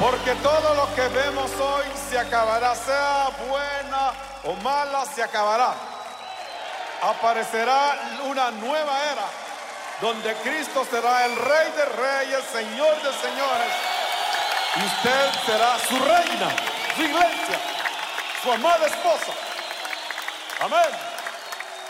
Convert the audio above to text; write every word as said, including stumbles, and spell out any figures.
Porque todo lo que vemos hoy se acabará, sea buena o mala, se acabará. Aparecerá una nueva era donde Cristo será el Rey de Reyes, Señor de Señores, y usted será su reina, su iglesia, su amada esposa. Amén.